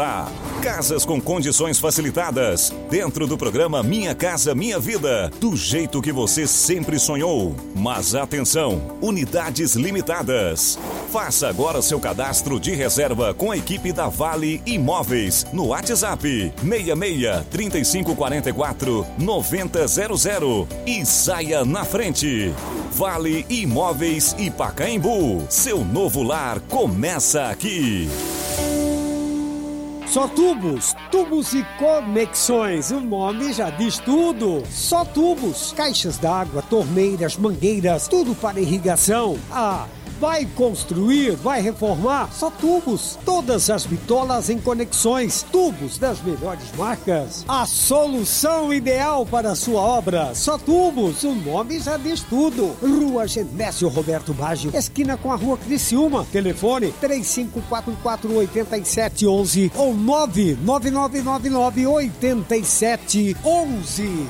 comprar. Casas com condições facilitadas, dentro do programa Minha Casa Minha Vida, do jeito que você sempre sonhou. Mas atenção, unidades limitadas. Faça agora seu cadastro de reserva com a equipe da Vale Imóveis no WhatsApp 66 3544 9000 e saia na frente. Vale Imóveis e Pacaembu, seu novo lar começa aqui. Só Tubos, tubos e conexões, o nome já diz tudo. Só Tubos, caixas d'água, torneiras, mangueiras, tudo para irrigação. Vai construir, vai reformar, Só Tubos. Todas as bitolas em conexões, tubos das melhores marcas. A solução ideal para a sua obra, Só Tubos, o nome já diz tudo. Rua Genésio Roberto Baggio, esquina com a Rua Criciúma. Telefone 3544-8711 ou 99999-8711.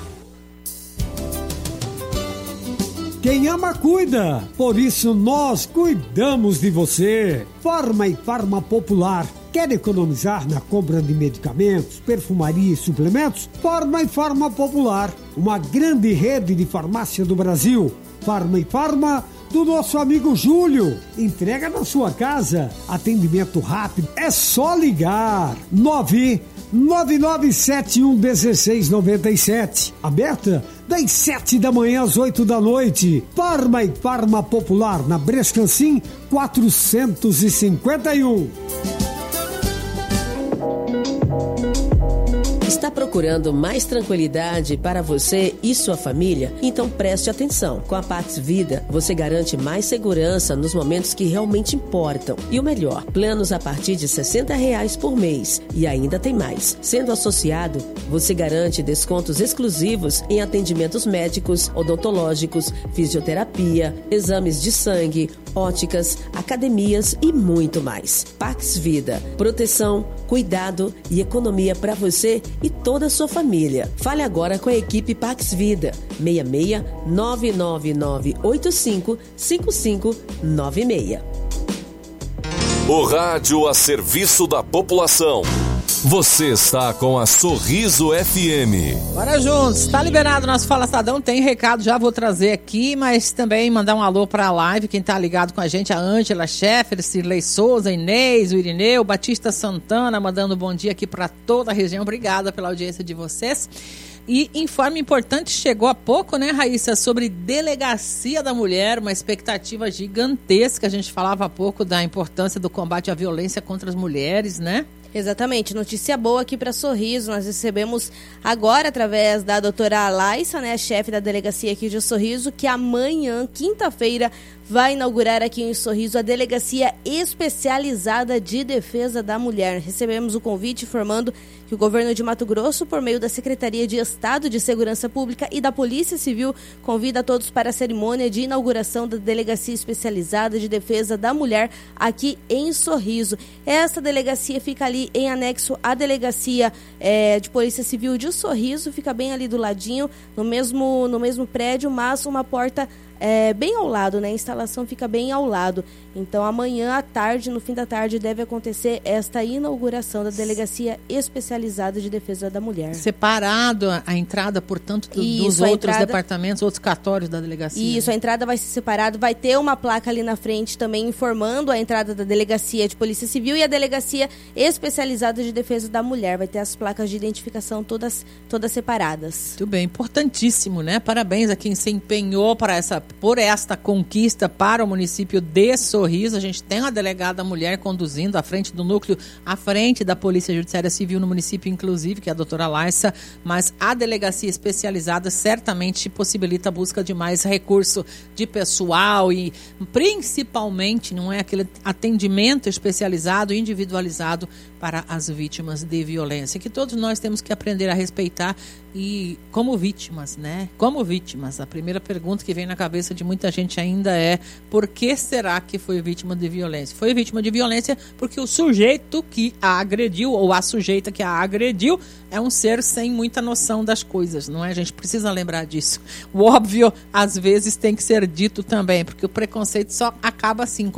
Quem ama, cuida. Por isso, nós cuidamos de você. Farma e Farma Popular. Quer economizar na compra de medicamentos, perfumaria e suplementos? Farma e Farma Popular. Uma grande rede de farmácia do Brasil. Farma e Farma do nosso amigo Júlio. Entrega na sua casa. Atendimento rápido. É só ligar. 999711697. Aberta das 7 da manhã às 8 da noite. Farma e Farma Popular, na Brescancim 451. Está procurando mais tranquilidade para você e sua família? Então preste atenção. Com a Pax Vida, você garante mais segurança nos momentos que realmente importam. E o melhor, planos a partir de R$60 por mês. E ainda tem mais. Sendo associado, você garante descontos exclusivos em atendimentos médicos, odontológicos, fisioterapia, exames de sangue, óticas, academias e muito mais. Pax Vida. Proteção, cuidado e economia para você e toda a sua família. Fale agora com a equipe Pax Vida. 66 99985 5596. O rádio a serviço da população. Você está com a Sorriso FM. Bora juntos, tá liberado nosso Fala Estadão, tem recado, já vou trazer aqui, mas também mandar um alô pra live, quem tá ligado com a gente, a Ângela Scheffer, Cirlei Souza, Inês, o Irineu, Batista Santana, mandando um bom dia aqui pra toda a região, obrigada pela audiência de vocês. E informe importante, chegou há pouco, né, Raíssa, sobre Delegacia da Mulher, uma expectativa gigantesca, a gente falava há pouco da importância do combate à violência contra as mulheres, né? Exatamente, notícia boa aqui para Sorriso, nós recebemos agora através da doutora Alaissa, né, chefe da delegacia aqui de Sorriso, que amanhã, quinta-feira, vai inaugurar aqui em Sorriso a Delegacia Especializada de Defesa da Mulher. Recebemos o convite informando que o governo de Mato Grosso, por meio da Secretaria de Estado de Segurança Pública e da Polícia Civil, convida a todos para a cerimônia de inauguração da Delegacia Especializada de Defesa da Mulher aqui em Sorriso. Essa delegacia fica ali em anexo à Delegacia de Polícia Civil de Sorriso, fica bem ali do ladinho, no mesmo prédio, mas uma porta bem ao lado, né? A instalação fica bem ao lado. Então, amanhã à tarde, no fim da tarde, deve acontecer esta inauguração da Delegacia Especializada de Defesa da Mulher. Separado a entrada, portanto, dos outros departamentos, outros cartórios da delegacia. Isso, né? A entrada vai ser separada. Vai ter uma placa ali na frente também informando a entrada da Delegacia de Polícia Civil e a Delegacia Especializada de Defesa da Mulher. Vai ter as placas de identificação todas separadas. Muito bem, importantíssimo, né? Parabéns a quem se empenhou por esta conquista para o município de Sorriso. A gente tem uma delegada mulher conduzindo à frente do núcleo, à frente da Polícia Judiciária Civil no município, inclusive, que é a doutora Laissa, mas a delegacia especializada certamente possibilita a busca de mais recurso de pessoal e principalmente não é aquele atendimento especializado, individualizado para as vítimas de violência, que todos nós temos que aprender a respeitar e como vítimas, né? Como vítimas, a primeira pergunta que vem na cabeça de muita gente ainda é: por que será que foi vítima de violência? Foi vítima de violência porque o sujeito que a agrediu ou a sujeita que a agrediu é um ser sem muita noção das coisas, não é? A gente precisa lembrar disso. O óbvio, às vezes, tem que ser dito também, porque o preconceito só acaba assim com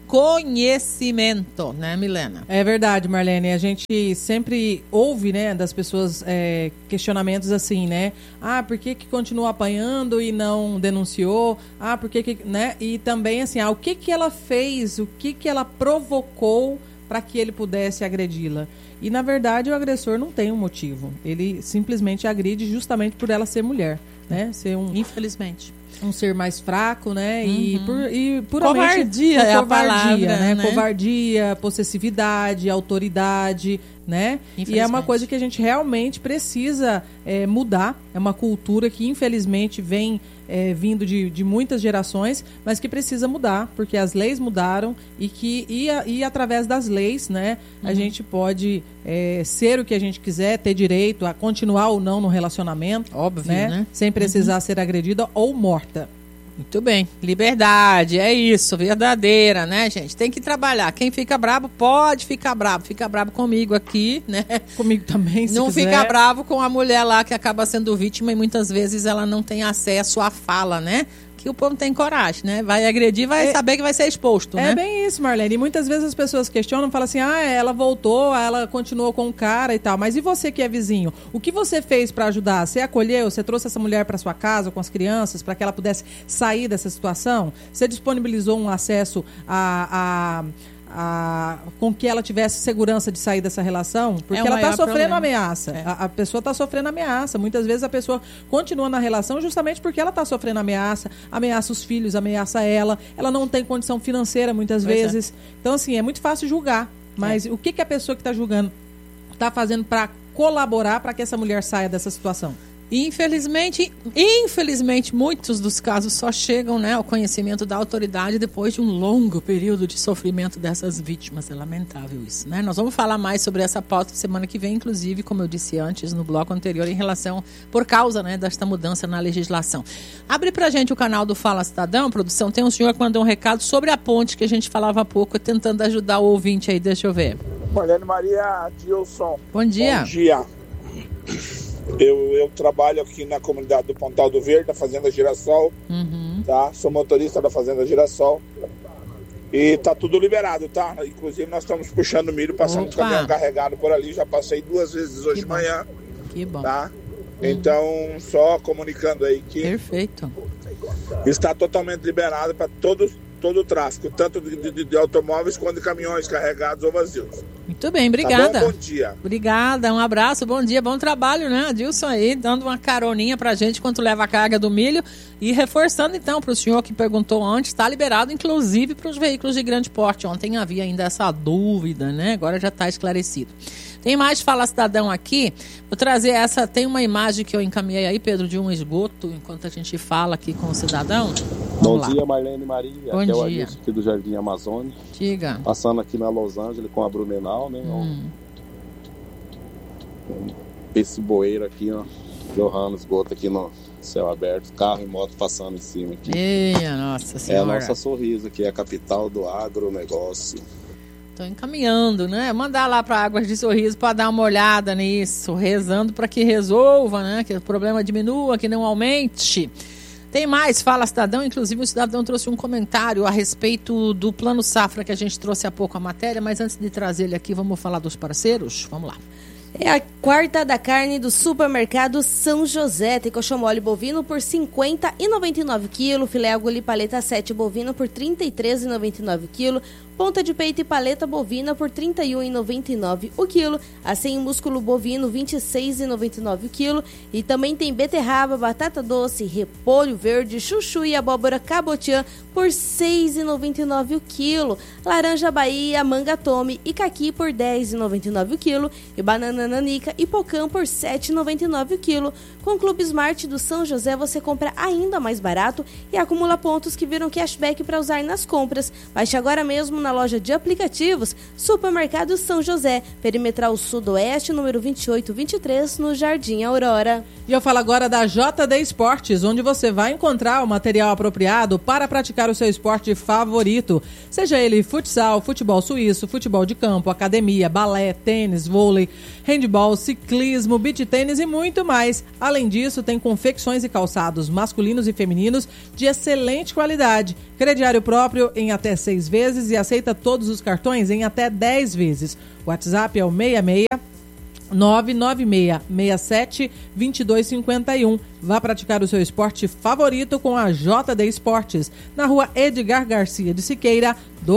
conhecimento, né, Milena? É verdade, Marlene. A gente sempre ouve, né, das pessoas questionamentos assim, né? Ah, por que continua apanhando e não denunciou? Ah, por que, né? E também assim, o que ela fez, o que ela provocou para que ele pudesse agredi-la? E, na verdade, o agressor não tem um motivo. Ele simplesmente agride justamente por ela ser mulher, né? Ser infelizmente. Um ser mais fraco, né? Uhum. E puramente... Covardia é a palavra, né? Covardia, possessividade, autoridade, né? E é uma coisa que a gente realmente precisa mudar. É uma cultura que, infelizmente, vem vindo de muitas gerações, mas que precisa mudar, porque as leis mudaram e através das leis, né, a gente pode ser o que a gente quiser, ter direito a continuar ou não no relacionamento. Óbvio, né? Sem precisar ser agredida ou morta. Muito bem. Liberdade, é isso, verdadeira, né, gente? Tem que trabalhar. Quem fica bravo pode ficar bravo. Fica bravo comigo aqui, né? Comigo também, se não quiser. Fica bravo com a mulher lá que acaba sendo vítima e muitas vezes ela não tem acesso à fala, né? Que o povo não tem coragem, né? Vai agredir, vai saber que vai ser exposto, né? É bem isso, Marlene. E muitas vezes as pessoas questionam, falam assim, ela voltou, ela continuou com o cara e tal. Mas e você que é vizinho? O que você fez para ajudar? Você acolheu? Você trouxe essa mulher para sua casa com as crianças para que ela pudesse sair dessa situação? Você disponibilizou um acesso com que ela tivesse segurança de sair dessa relação? Porque ela está sofrendo ameaça. A pessoa está sofrendo ameaça. Muitas vezes a pessoa continua na relação justamente porque ela está sofrendo ameaça os filhos, ameaça ela não tem condição financeira muitas vezes. Então, assim, é muito fácil julgar. Mas o que a pessoa que está julgando está fazendo para colaborar para que essa mulher saia dessa situação? Infelizmente, muitos dos casos só chegam, né, ao conhecimento da autoridade depois de um longo período de sofrimento dessas vítimas. É lamentável isso, né? Nós vamos falar mais sobre essa pauta semana que vem, inclusive, como eu disse antes no bloco anterior, em relação, por causa, né, desta mudança na legislação. Abre pra gente o canal do Fala Cidadão, produção. Tem um senhor que mandou um recado sobre a ponte que a gente falava há pouco, tentando ajudar o ouvinte aí. Deixa eu ver. Marlene Maria Dilson. Bom dia. Bom dia. Eu trabalho aqui na comunidade do Pontal do Verde, da Fazenda Girassol, tá? Sou motorista da Fazenda Girassol e tá tudo liberado, tá? Inclusive nós estamos puxando milho, passando caminhão carregado por ali, já passei 2 vezes hoje de manhã. Que bom. Tá? Então, só comunicando aí que perfeito. Está totalmente liberado para todo o tráfego, tanto de automóveis quanto de caminhões carregados ou vazios. Muito bem, obrigada. Tá bom? Bom dia. Obrigada, um abraço, bom dia, bom trabalho, né, Adilson aí, dando uma caroninha pra gente enquanto leva a carga do milho e reforçando então para o senhor que perguntou antes, está liberado inclusive para os veículos de grande porte. Ontem havia ainda essa dúvida, né, agora já está esclarecido. Tem mais Fala Cidadão aqui, vou trazer tem uma imagem que eu encaminhei aí, Pedro, de um esgoto, enquanto a gente fala aqui com o cidadão. Bom dia, Marlene Maria. Bom aqui é o dia. Adilson aqui do Jardim Amazônia. Diga. Passando aqui na Los Angeles com a Brumenau, né? Esse bueiro aqui, ó, jorrando esgoto aqui no céu aberto, carro e moto passando em cima aqui. Eia, nossa senhora. É a nossa Sorriso aqui, a capital do agronegócio. Estou encaminhando, né? Mandar lá para Águas de Sorriso para dar uma olhada nisso, rezando para que resolva, né? Que o problema diminua, que não aumente. Tem mais, Fala Cidadão, inclusive o cidadão trouxe um comentário a respeito do Plano Safra que a gente trouxe há pouco a matéria, mas antes de trazer ele aqui, vamos falar dos parceiros? Vamos lá. É a quarta da carne do supermercado São José. Tem coxão mole bovino por R$ 50,99 kg, filé agulha e paleta 7 bovino por R$ 33,99 kg, ponta de peito e paleta bovina por R$ 31,99 o quilo, assim músculo bovino R$ 26,99 o quilo, e também tem beterraba, batata doce, repolho verde, chuchu e abóbora cabotiã por R$ 6,99 o quilo, laranja Bahia, manga tome e caqui por R$ 10,99 o quilo, e banana nanica e pocã por R$ 7,99 o quilo. Com o Clube Smart do São José você compra ainda mais barato e acumula pontos que viram cashback para usar nas compras. Baixe agora mesmo na loja de aplicativos Supermercado São José, Perimetral Sudoeste, número 2823, no Jardim Aurora. E eu falo agora da JD Esportes, onde você vai encontrar o material apropriado para praticar o seu esporte favorito. Seja ele futsal, futebol suíço, futebol de campo, academia, balé, tênis, vôlei, handebol, ciclismo, beach tênis e muito mais. Além disso, tem confecções e calçados masculinos e femininos de excelente qualidade. Crediário próprio em até 6 vezes e aceita aceita todos os cartões em até 10 vezes. O WhatsApp é o 996-67-2251. Vá praticar o seu esporte favorito com a JD Esportes, na rua Edgar Garcia de Siqueira,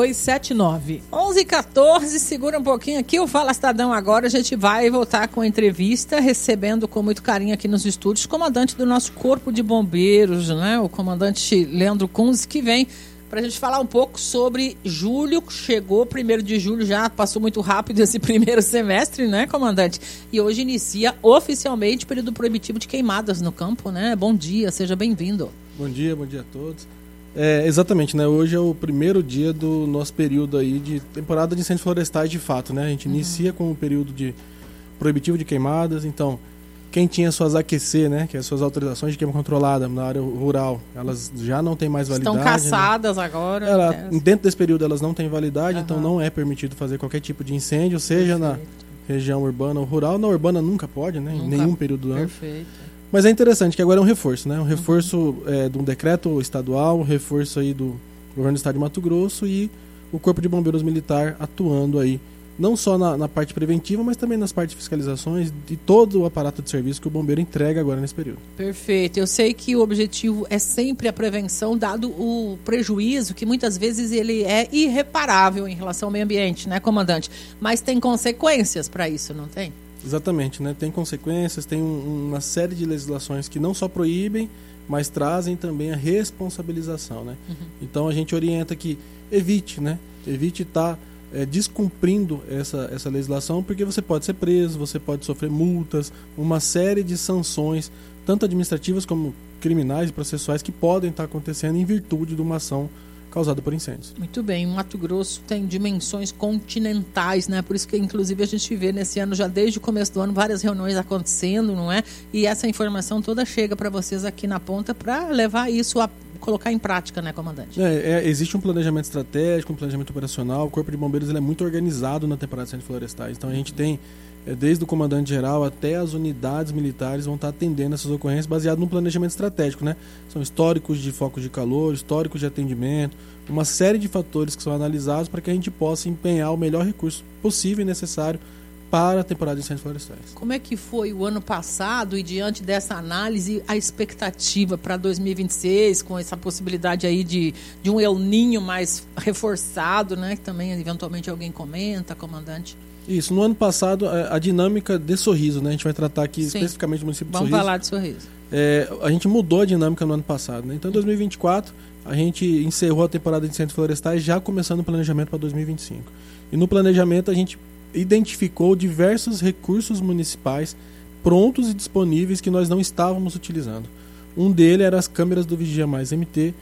279. 11h14, segura um pouquinho aqui o Fala Cidadão agora. A gente vai voltar com a entrevista, recebendo com muito carinho aqui nos estúdios o comandante do nosso Corpo de Bombeiros, né? O comandante Leandro Kunz, que vem para a gente falar um pouco sobre julho. Chegou 1º de julho, já passou muito rápido esse primeiro semestre, né, comandante? E hoje inicia oficialmente o período proibitivo de queimadas no campo, né? Bom dia, seja bem-vindo. Bom dia a todos. Exatamente, né? Hoje é o primeiro dia do nosso período aí de temporada de incêndios florestais de fato, né? A gente inicia com o período de proibitivo de queimadas, então quem tinha suas AQC, né, que é as suas autorizações de queima controlada na área rural, elas já não têm mais validade. Estão caçadas, né? Agora. Dentro desse período elas não têm validade, então não é permitido fazer qualquer tipo de incêndio, seja na região urbana ou rural. Na urbana nunca pode, né, em nenhum período do ano. Perfeito. Mas é interessante que agora é um reforço, né, um reforço de um decreto estadual, um reforço aí do governo do estado de Mato Grosso e o Corpo de Bombeiros Militar atuando aí, não só na parte preventiva, mas também nas partes de fiscalizações de todo o aparato de serviço que o bombeiro entrega agora nesse período. Perfeito. Eu sei que o objetivo é sempre a prevenção, dado o prejuízo, que muitas vezes ele é irreparável em relação ao meio ambiente, né, comandante? Mas tem consequências para isso, não tem? Exatamente, né? Tem consequências, tem uma série de legislações que não só proíbem, mas trazem também a responsabilização, né? Então a gente orienta que evite, né? Evite estar descumprindo essa legislação, porque você pode ser preso, você pode sofrer multas, uma série de sanções, tanto administrativas como criminais e processuais, que podem estar acontecendo em virtude de uma ação causada por incêndios. Muito bem, o Mato Grosso tem dimensões continentais, né? Por isso que inclusive a gente vê nesse ano, já desde o começo do ano, várias reuniões acontecendo, não é? E essa informação toda chega para vocês aqui na ponta para levar isso a colocar em prática, né, comandante? Existe um planejamento estratégico, um planejamento operacional. O Corpo de Bombeiros ele é muito organizado na temporada de incêndios florestais. Então a gente tem, desde o comandante-geral até as unidades militares vão estar atendendo essas ocorrências baseado num planejamento estratégico, né? São históricos de focos de calor, históricos de atendimento, uma série de fatores que são analisados para que a gente possa empenhar o melhor recurso possível e necessário para a temporada de incêndios florestais. Como é que foi o ano passado e, diante dessa análise, a expectativa para 2026, com essa possibilidade aí de um El Niño mais reforçado, né? Que também eventualmente alguém comenta, comandante? Isso, no ano passado a dinâmica de Sorriso, né? A gente vai tratar aqui especificamente do município de Sorriso. Vamos falar de Sorriso. A gente mudou a dinâmica no ano passado, né? Então em 2024 a gente encerrou a temporada de incêndios florestais já começando o planejamento para 2025. E no planejamento a gente identificou diversos recursos municipais prontos e disponíveis que nós não estávamos utilizando. Um deles era as câmeras do Vigia Mais MT,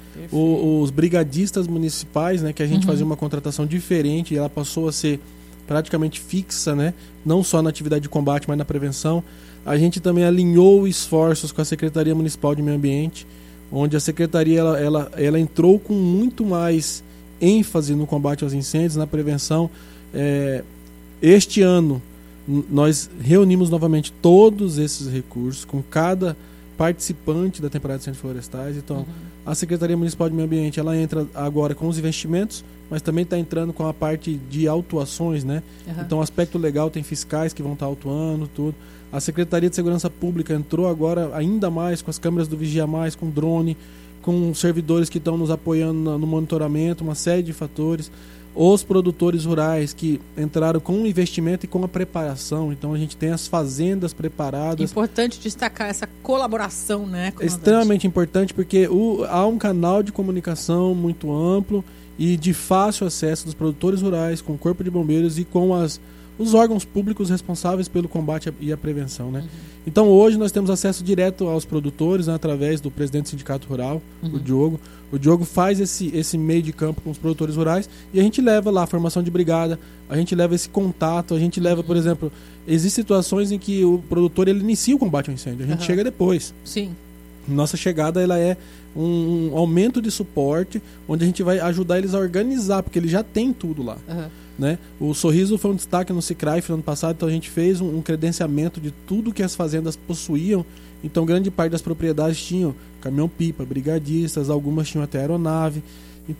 os brigadistas municipais, né, que a gente fazia uma contratação diferente e ela passou a ser praticamente fixa, né, não só na atividade de combate, mas na prevenção. A gente também alinhou esforços com a Secretaria Municipal de Meio Ambiente, onde a Secretaria ela entrou com muito mais ênfase no combate aos incêndios, na prevenção. Este ano nós reunimos novamente todos esses recursos com cada participante da temporada de incêndios florestais. Então, a Secretaria Municipal de Meio Ambiente ela entra agora com os investimentos, mas também está entrando com a parte de autuações, né? Então, o aspecto legal tem fiscais que vão estar autuando, tudo. A Secretaria de Segurança Pública entrou agora ainda mais com as câmeras do Vigia Mais, com drone, com servidores que estão nos apoiando no monitoramento, uma série de fatores. Os produtores rurais que entraram com o investimento e com a preparação. Então a gente tem as fazendas preparadas. Importante destacar essa colaboração, né, comandante? Extremamente importante, porque há um canal de comunicação muito amplo e de fácil acesso dos produtores rurais com o Corpo de Bombeiros e com os órgãos públicos responsáveis pelo combate e a prevenção, né? Então hoje nós temos acesso direto aos produtores, né, através do presidente do Sindicato Rural, o Diogo. O Diogo faz esse meio de campo com os produtores rurais e a gente leva lá a formação de brigada, a gente leva esse contato, a gente leva, por exemplo, existem situações em que o produtor ele inicia o combate ao incêndio, a gente chega depois. Sim. Nossa chegada ela é um aumento de suporte, onde a gente vai ajudar eles a organizar, porque eles já têm tudo lá. Né? O Sorriso foi um destaque no CICRAIF no ano passado, então a gente fez um credenciamento de tudo que as fazendas possuíam. Então grande parte das propriedades tinham caminhão-pipa, brigadistas, algumas tinham até aeronave. Então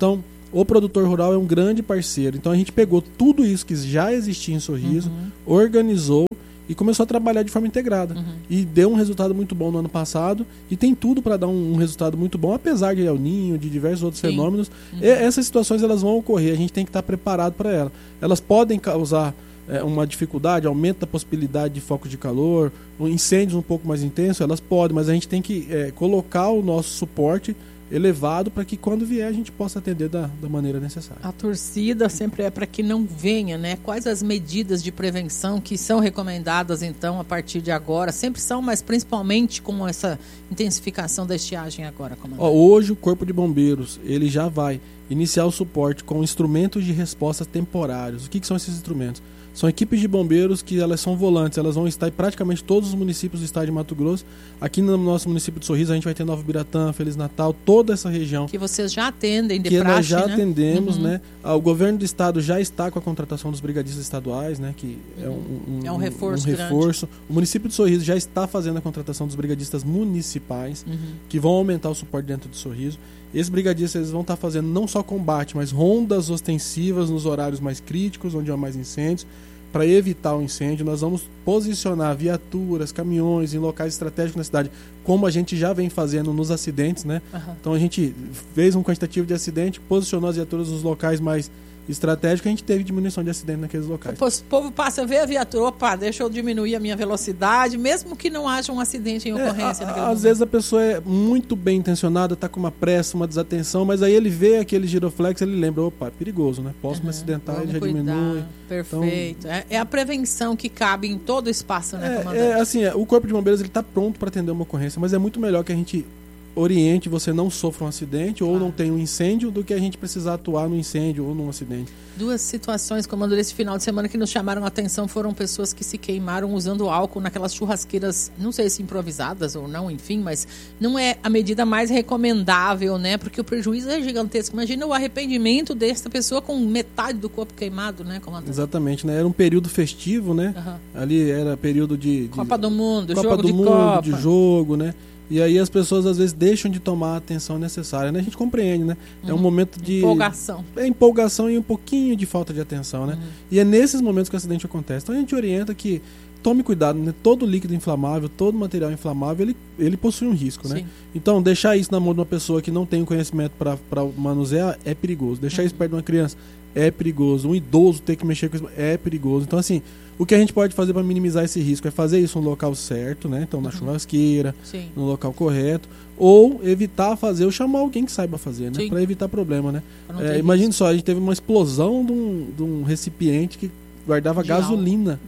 o produtor rural é um grande parceiro. Então a gente pegou tudo isso que já existia em Sorriso, organizou e começou a trabalhar de forma integrada. E deu um resultado muito bom no ano passado e tem tudo para dar um resultado muito bom, apesar de El Niño, de diversos outros fenômenos. Essas situações elas vão ocorrer, a gente tem que estar preparado para elas. Elas podem causar uma dificuldade, aumento da possibilidade de focos de calor, incêndios um pouco mais intensos, elas podem, mas a gente tem que colocar o nosso suporte elevado para que quando vier a gente possa atender da maneira necessária. A torcida sempre é para que não venha, né? Quais as medidas de prevenção que são recomendadas então a partir de agora? Sempre são, mas principalmente com essa intensificação da estiagem agora, comandante. Hoje o Corpo de Bombeiros ele já vai iniciar o suporte com instrumentos de resposta temporários. O que são esses instrumentos? São equipes de bombeiros que elas são volantes, elas vão estar em praticamente todos os municípios do estado de Mato Grosso. Aqui no nosso município de Sorriso a gente vai ter Nova Biratã, Feliz Natal, toda essa região. Que vocês já atendem de praxe, né? Nós já atendemos, né? O governo do estado já está com a contratação dos brigadistas estaduais, né? Que é um reforço. O município de Sorriso já está fazendo a contratação dos brigadistas municipais, que vão aumentar o suporte dentro de Sorriso. Esses brigadistas eles vão estar fazendo não só combate, mas rondas ostensivas nos horários mais críticos, onde há mais incêndios, para evitar o incêndio. Nós vamos posicionar viaturas, caminhões em locais estratégicos na cidade, como a gente já vem fazendo nos acidentes, né? Então a gente fez um quantitativo de acidente, posicionou as viaturas nos locais mais estratégicos, a gente teve diminuição de acidente naqueles locais. O povo passa a ver a viatura, opa, deixa eu diminuir a minha velocidade, mesmo que não haja um acidente em ocorrência. Às vezes a pessoa é muito bem intencionada, está com uma pressa, uma desatenção, mas aí ele vê aquele giroflex, ele lembra, opa, é perigoso, né? Posso me acidentar, ele já diminui. Perfeito. Então, é a prevenção que cabe em todo o espaço, né, comandante? O Corpo de Bombeiros está pronto para atender uma ocorrência, mas é muito melhor que a gente oriente, você não sofra um acidente ou não tenha um incêndio, do que a gente precisar atuar no incêndio ou num acidente. Duas situações, comandante, esse final de semana que nos chamaram a atenção foram pessoas que se queimaram usando álcool naquelas churrasqueiras, não sei se improvisadas ou não, enfim, mas não é a medida mais recomendável, né? Porque o prejuízo é gigantesco. Imagina o arrependimento dessa pessoa com metade do corpo queimado, né, comandante? Exatamente, né? Era um período festivo, né? Ali era período de Copa do Mundo, Copa jogo do de Mundo, Copa. de jogo, né? E aí as pessoas às vezes deixam de tomar a atenção necessária, né? A gente compreende, né? É um momento de empolgação. Empolgação e um pouquinho de falta de atenção, né? E é nesses momentos que o acidente acontece. Então a gente orienta que tome cuidado, né? Todo líquido inflamável, todo material inflamável, ele possui um risco, né? Então deixar isso na mão de uma pessoa que não tem o conhecimento para manusear é perigoso. Deixar isso perto de uma criança é perigoso. Um idoso ter que mexer com isso é perigoso. Então assim, o que a gente pode fazer para minimizar esse risco é fazer isso no local certo, né? Então na churrasqueira, no local correto, ou evitar fazer ou chamar alguém que saiba fazer, né? Para evitar problema, né? Imagine só, a gente teve uma explosão de um recipiente que guardava gasolina.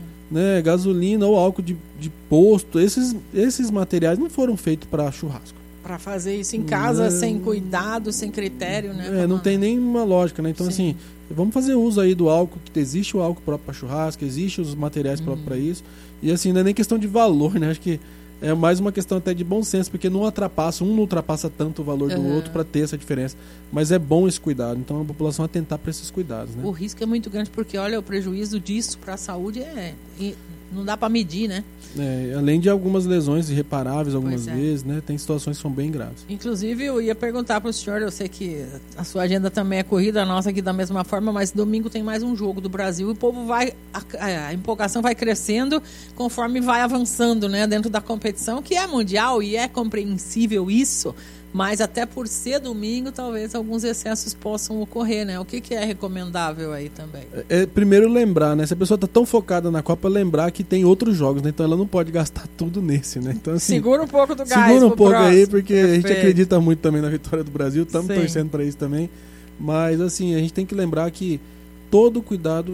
Né? Gasolina ou álcool de posto. Esses materiais não foram feitos para churrasco. Para fazer isso em casa, sem cuidado, sem critério, né? Não tem nenhuma lógica, né? Então, assim, vamos fazer uso aí do álcool, que existe o álcool próprio para churrasco, existe os materiais próprios para isso. E assim, não é nem questão de valor, né? Acho que é mais uma questão até de bom senso, porque um não ultrapassa tanto o valor do outro para ter essa diferença. Mas é bom esse cuidado, então a população atentar para esses cuidados, né? O risco é muito grande, porque olha, o prejuízo disso para a saúde não dá para medir, né? Além de algumas lesões irreparáveis algumas vezes, né? Tem situações que são bem graves. Inclusive, eu ia perguntar para o senhor, eu sei que a sua agenda também é corrida, a nossa aqui da mesma forma, mas domingo tem mais um jogo do Brasil e o povo a empolgação vai crescendo conforme vai avançando, né? Dentro da competição, que é mundial e é compreensível isso, mas até por ser domingo, talvez alguns excessos possam ocorrer, né? O que é recomendável aí também? Primeiro lembrar, né? Se a pessoa está tão focada na Copa, lembrar que tem outros jogos, né? Então ela não pode gastar tudo nesse, né? Então, assim, segura um pouco do gás. Segura um pouco aí, porque a gente acredita muito também na vitória do Brasil, estamos torcendo para isso também. Mas, assim, a gente tem que lembrar que todo cuidado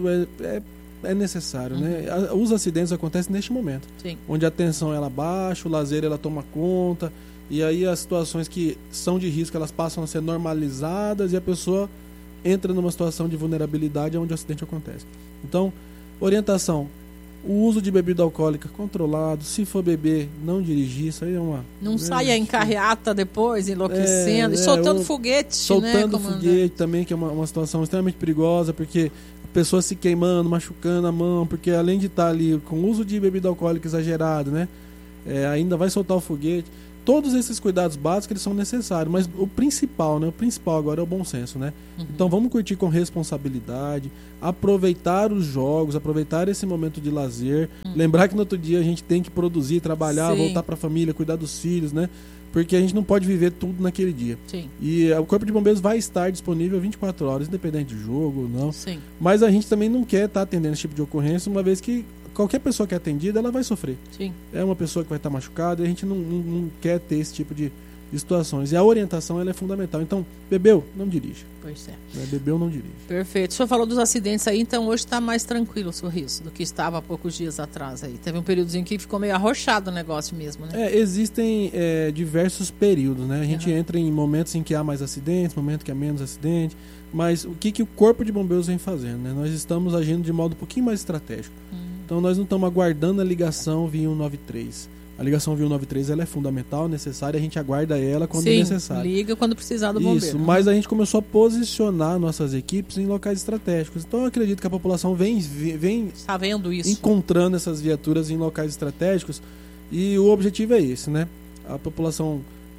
é necessário, né? Os acidentes acontecem neste momento, onde a tensão ela baixa, o lazer ela toma conta. E aí as situações que são de risco, elas passam a ser normalizadas e a pessoa entra numa situação de vulnerabilidade onde o acidente acontece. Então, orientação, o uso de bebida alcoólica controlado, se for beber, não dirigir, isso aí é uma... Não saia em carreata depois, enlouquecendo, e soltando foguete, soltando foguete também, que é uma situação extremamente perigosa, porque a pessoa se queimando, machucando a mão, porque além de estar ali com o uso de bebida alcoólica exagerado, né, ainda vai soltar o foguete. todos esses cuidados básicos eles são necessários, mas o principal, né? O principal agora é o bom senso, né? Então vamos curtir com responsabilidade, aproveitar os jogos, aproveitar esse momento de lazer, lembrar que no outro dia a gente tem que produzir, trabalhar, voltar para a família, cuidar dos filhos, né? Porque a gente não pode viver tudo naquele dia. Sim. E o Corpo de Bombeiros vai estar disponível 24 horas, independente do jogo ou não. Sim. Mas a gente também não quer estar atendendo esse tipo de ocorrência, uma vez que qualquer pessoa que é atendida, ela vai sofrer. Sim. É uma pessoa que vai estar machucada e a gente não quer ter esse tipo de situações. E a orientação ela é fundamental. Então, bebeu, não dirija. Pois é. Bebeu, não dirige. Perfeito. O senhor falou dos acidentes aí, então hoje está mais tranquilo o Sorriso do que estava há poucos dias atrás aí. Teve um períodozinho que ficou meio arrochado o negócio mesmo, né? Existem diversos períodos, né? A gente entra em momentos em que há mais acidentes, momentos que há menos acidentes, mas o que o Corpo de Bombeiros vem fazendo, né? Nós estamos agindo de modo um pouquinho mais estratégico. Então nós não estamos aguardando a ligação via 193. A ligação via 193 ela é fundamental, necessária, a gente aguarda ela quando necessário. Liga quando precisar do bombeiro. Isso, mas a gente começou a posicionar nossas equipes em locais estratégicos. Então eu acredito que a população vem tá vendo isso, encontrando essas viaturas em locais estratégicos e o objetivo é esse, né? A população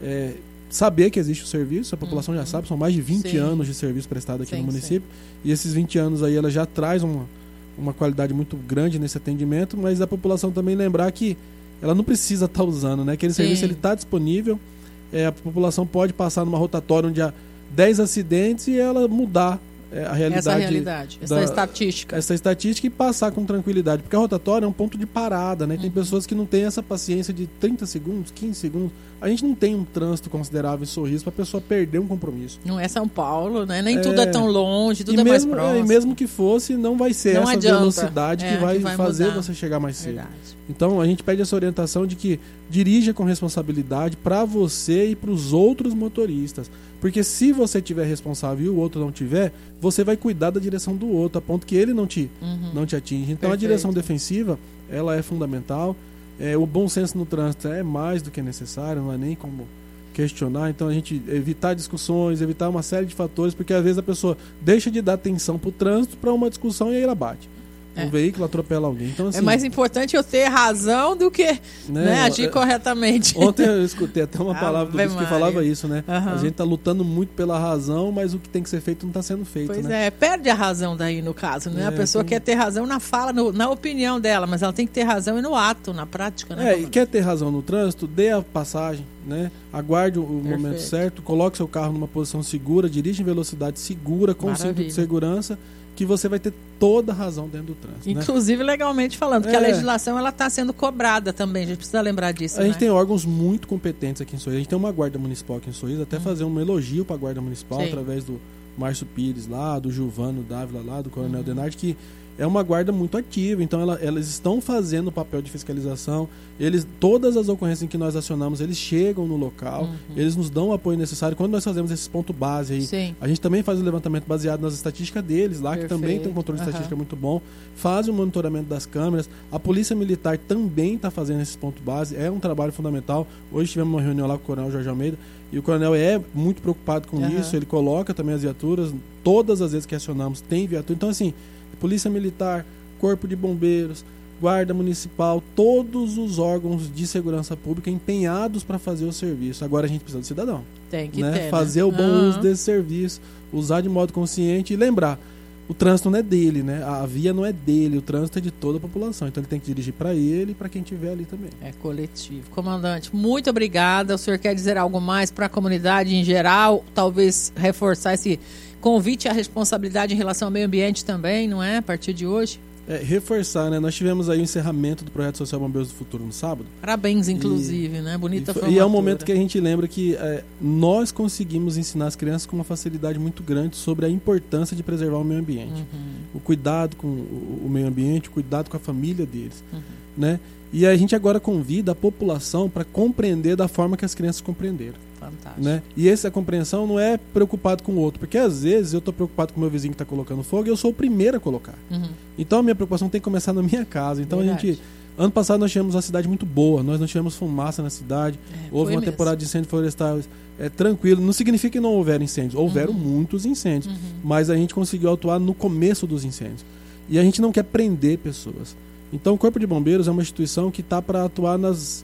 saber que existe o serviço, a população já sabe, são mais de 20 anos de serviço prestado aqui no município e esses 20 anos aí ela já traz uma qualidade muito grande nesse atendimento, mas a população também lembrar que ela não precisa estar usando, né? Aquele serviço ele está disponível, a população pode passar numa rotatória onde há 10 acidentes e ela mudar a realidade. Essa estatística. Essa estatística e passar com tranquilidade, porque a rotatória é um ponto de parada, né? Tem pessoas que não têm essa paciência de 30 segundos, 15 segundos. A gente não tem um trânsito considerável em Sorriso para a pessoa perder um compromisso. Não é São Paulo, né? Nem tudo é tão longe, tudo é mais próximo. E mesmo que fosse, não vai ser essa velocidade que vai fazer você chegar mais cedo. Verdade. Então a gente pede essa orientação de que dirija com responsabilidade para você e para os outros motoristas. Porque se você tiver responsável e o outro não tiver, você vai cuidar da direção do outro, a ponto que ele não te atinge. Então a direção defensiva, ela é fundamental. O bom senso no trânsito é mais do que necessário, não é nem como questionar. Então a gente evitar discussões, evitar uma série de fatores, porque às vezes a pessoa deixa de dar atenção para o trânsito para uma discussão e aí ela bate. O veículo atropela alguém. Então, assim, é mais importante eu ter razão do que agir corretamente. Ontem eu escutei até uma palavra do que falava isso, né? A gente está lutando muito pela razão, mas o que tem que ser feito não está sendo feito. Pois né? Perde a razão daí no caso, né? A pessoa quer ter razão na fala, na opinião dela, mas ela tem que ter razão e no ato, na prática, né? E quer ter razão no trânsito, dê a passagem, né? Aguarde o momento certo, coloque seu carro numa posição segura, dirija em velocidade segura, com cinto de segurança, que você vai ter toda a razão dentro do trânsito. Inclusive legalmente falando, porque a legislação ela está sendo cobrada também, a gente precisa lembrar disso. A gente tem órgãos muito competentes aqui em Sorriso, a gente tem uma guarda municipal aqui em Sorriso, até fazer um elogio para a guarda municipal através do Márcio Pires lá, do Gilvano Dávila lá, do Coronel Denardi, que é uma guarda muito ativa, então elas estão fazendo o papel de fiscalização, todas as ocorrências em que nós acionamos, eles chegam no local, eles nos dão o apoio necessário. Quando nós fazemos esses pontos base aí, a gente também faz o levantamento baseado nas estatísticas deles lá, que também tem um controle de estatística muito bom, faz o monitoramento das câmeras, a Polícia Militar também está fazendo esses pontos base, é um trabalho fundamental. Hoje tivemos uma reunião lá com o Coronel Jorge Almeida, e o Coronel é muito preocupado com isso, ele coloca também as viaturas, todas as vezes que acionamos tem viatura, então assim, Polícia Militar, Corpo de Bombeiros, Guarda Municipal, todos os órgãos de segurança pública empenhados para fazer o serviço. Agora a gente precisa do cidadão. Tem que ter, fazer o bom uso desse serviço, usar de modo consciente e lembrar, o trânsito não é dele, né? A via não é dele, o trânsito é de toda a população. Então ele tem que dirigir para ele e para quem estiver ali também. É coletivo. Comandante, muito obrigada. O senhor quer dizer algo mais para a comunidade em geral? Talvez reforçar esse convite à responsabilidade em relação ao meio ambiente também, não é? A partir de hoje? Reforçar, né? Nós tivemos aí o encerramento do Projeto Social Bombeiros do Futuro no sábado. Parabéns, inclusive, né? Bonita formatura. E é um momento que a gente lembra que nós conseguimos ensinar as crianças com uma facilidade muito grande sobre a importância de preservar o meio ambiente. O cuidado com o meio ambiente, o cuidado com a família deles, né? E a gente agora convida a população para compreender da forma que as crianças compreenderam. Fantástico. Né? E essa compreensão não é preocupado com o outro, porque às vezes eu estou preocupado com o meu vizinho que está colocando fogo e eu sou o primeiro a colocar. Então a minha preocupação tem que começar na minha casa. Então ano passado nós tivemos uma cidade muito boa, nós não tivemos fumaça na cidade, houve uma temporada de incêndio florestal tranquilo, não significa que não houveram incêndios, houveram muitos incêndios, mas a gente conseguiu atuar no começo dos incêndios. E a gente não quer prender pessoas. Então o Corpo de Bombeiros é uma instituição que está para atuar nas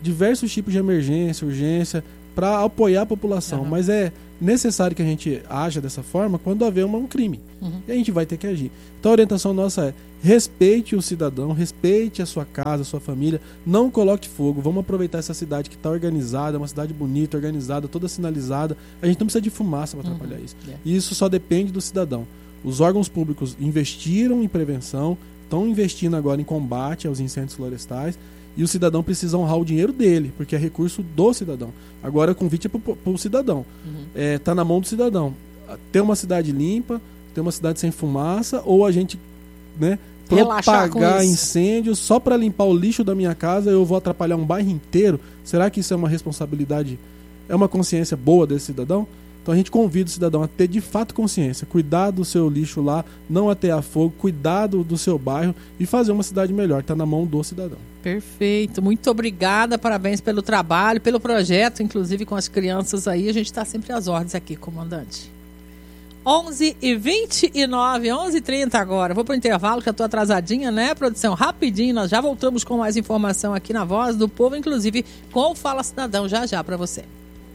diversos tipos de emergência, urgência, para apoiar a população. Mas é necessário que a gente haja dessa forma quando haver um crime. E a gente vai ter que agir. Então a orientação nossa é: respeite o cidadão, respeite a sua casa, a sua família, não coloque fogo. Vamos aproveitar essa cidade que está organizada, uma cidade bonita, organizada, toda sinalizada. A gente não precisa de fumaça para atrapalhar isso. E isso só depende do cidadão. Os órgãos públicos investiram em prevenção, estão investindo agora em combate aos incêndios florestais, e o cidadão precisa honrar o dinheiro dele, porque é recurso do cidadão. Agora o convite é para o cidadão. Está na mão do cidadão. Ter uma cidade limpa, ter uma cidade sem fumaça, ou a gente, né, propagar incêndios só para limpar o lixo da minha casa, eu vou atrapalhar um bairro inteiro. Será que isso é uma responsabilidade, é uma consciência boa desse cidadão? Então a gente convida o cidadão a ter de fato consciência, cuidar do seu lixo lá, não atear fogo, cuidar do seu bairro e fazer uma cidade melhor. Está na mão do cidadão. Perfeito, muito obrigada, parabéns pelo trabalho, pelo projeto, inclusive com as crianças aí. A gente está sempre às ordens aqui, comandante. 11h29, 11h30 agora. Vou para o intervalo, que eu estou atrasadinha, né, produção? Rapidinho, nós já voltamos com mais informação aqui na Voz do Povo, inclusive com o Fala Cidadão, já para você.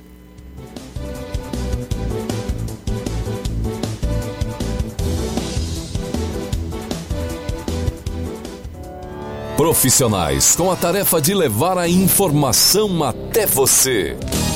Profissionais com a tarefa de levar a informação até você.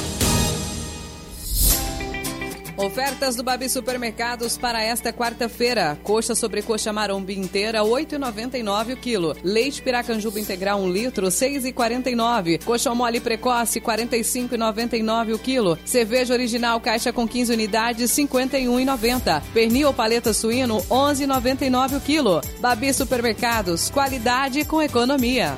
Ofertas do Babi Supermercados para esta quarta-feira. Coxa sobrecoxa maromba inteira, R$ 8,99 o quilo. Leite Piracanjuba integral 1 litro, R$ 6,49. Coxa mole precoce, R$ 45,99 o quilo. Cerveja original caixa com 15 unidades, R$ 51,90. Pernil paleta suíno, R$ 11,99 o quilo. Babi Supermercados, qualidade com economia.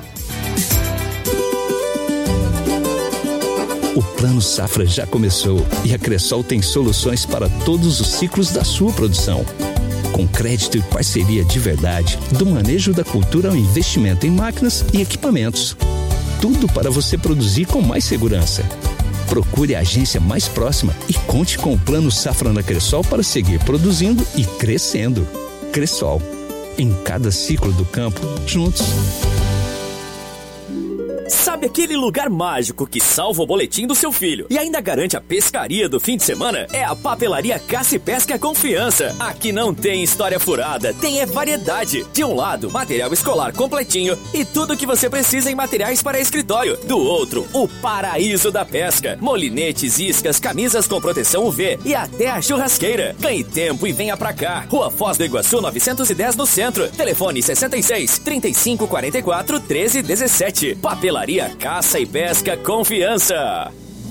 O Plano Safra já começou e a Cressol tem soluções para todos os ciclos da sua produção. Com crédito e parceria de verdade, do manejo da cultura ao investimento em máquinas e equipamentos. Tudo para você produzir com mais segurança. Procure a agência mais próxima e conte com o Plano Safra na Cressol para seguir produzindo e crescendo. Cressol, em cada ciclo do campo, juntos. Sabe aquele lugar mágico que salva o boletim do seu filho e ainda garante a pescaria do fim de semana? É a Papelaria Caça e Pesca Confiança. Aqui não tem história furada, tem variedade. De um lado, material escolar completinho e tudo que você precisa em materiais para escritório. Do outro, o paraíso da pesca. Molinetes, iscas, camisas com proteção UV e até a churrasqueira. Ganhe tempo e venha pra cá. Rua Foz do Iguaçu 910 no centro. Telefone 66 35 44 13 17. Papelaria Caça e Pesca Confiança.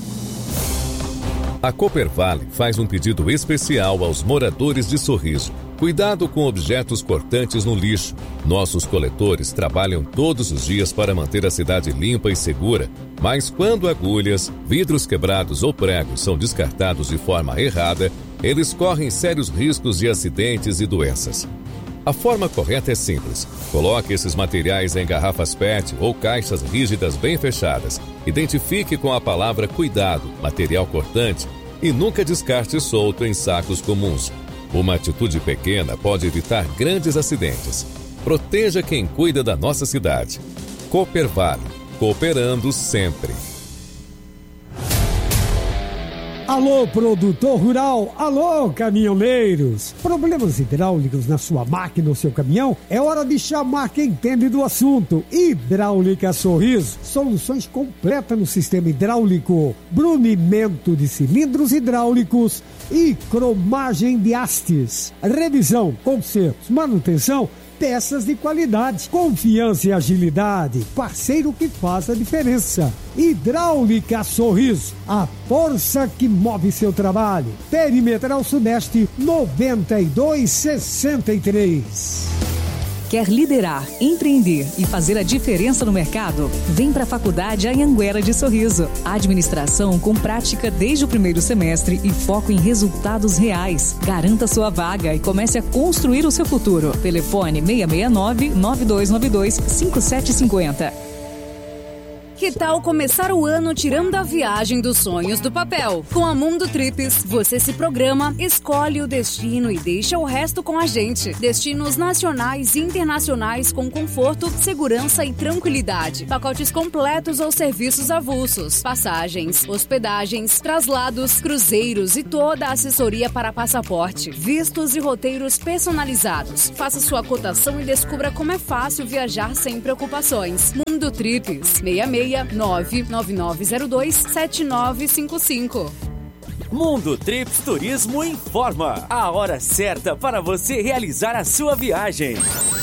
A Coopervale faz um pedido especial aos moradores de Sorriso. Cuidado com objetos cortantes no lixo. Nossos coletores trabalham todos os dias para manter a cidade limpa e segura, mas quando agulhas, vidros quebrados ou pregos são descartados de forma errada, eles correm sérios riscos de acidentes e doenças. A forma correta é simples. Coloque esses materiais em garrafas PET ou caixas rígidas bem fechadas. Identifique com a palavra cuidado, material cortante, e nunca descarte solto em sacos comuns. Uma atitude pequena pode evitar grandes acidentes. Proteja quem cuida da nossa cidade. Coopervale, cooperando sempre. Alô, produtor rural! Alô, caminhoneiros! Problemas hidráulicos na sua máquina ou seu caminhão? É hora de chamar quem entende do assunto. Hidráulica Sorriso. Soluções completas no sistema hidráulico. Brunimento de cilindros hidráulicos e cromagem de hastes. Revisão, consertos, manutenção, peças de qualidade, confiança e agilidade, parceiro que faz a diferença. Hidráulica Sorriso, a força que move seu trabalho. Perimetral Sudeste 9263. Quer liderar, empreender e fazer a diferença no mercado? Vem para a Faculdade Anhanguera de Sorriso. Administração com prática desde o primeiro semestre e foco em resultados reais. Garanta sua vaga e comece a construir o seu futuro. Telefone 669-9292-5750. Que tal começar o ano tirando a viagem dos sonhos do papel? Com a Mundo Trips, você se programa, escolhe o destino e deixa o resto com a gente. Destinos nacionais e internacionais com conforto, segurança e tranquilidade. Pacotes completos ou serviços avulsos. Passagens, hospedagens, traslados, cruzeiros e toda a assessoria para passaporte. Vistos e roteiros personalizados. Faça sua cotação e descubra como é fácil viajar sem preocupações. Mundo Trips, 669-9902-7955. Mundo Trips Turismo informa a hora certa para você realizar a sua viagem.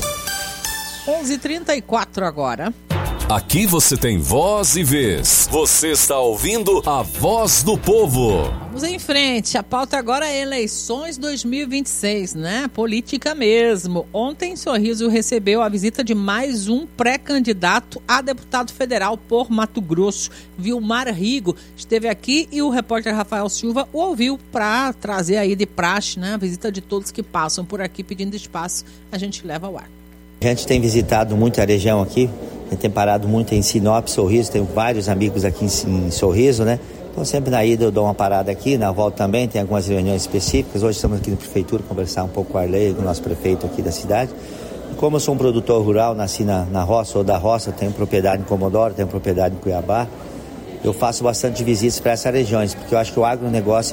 11h34 agora. Aqui você tem voz e vez. Você está ouvindo a Voz do Povo. Vamos em frente. A pauta agora é eleições 2026, né? Política mesmo. Ontem, Sorriso recebeu a visita de mais um pré-candidato a deputado federal por Mato Grosso. Vilmar Rigo esteve aqui e o repórter Rafael Silva o ouviu para trazer aí de praxe, né? A visita de todos que passam por aqui pedindo espaço. A gente leva ao ar. A gente tem visitado muito a região aqui, tem parado muito em Sinop, Sorriso, tenho vários amigos aqui em Sorriso, né? Então sempre na ida eu dou uma parada aqui, na volta também, tem algumas reuniões específicas. Hoje estamos aqui na prefeitura, conversar um pouco com o Arley, com o nosso prefeito aqui da cidade. E como eu sou um produtor rural, nasci na roça ou da roça, tenho propriedade em Comodoro, tenho propriedade em Cuiabá, eu faço bastante visitas para essas regiões, porque eu acho que o agronegócio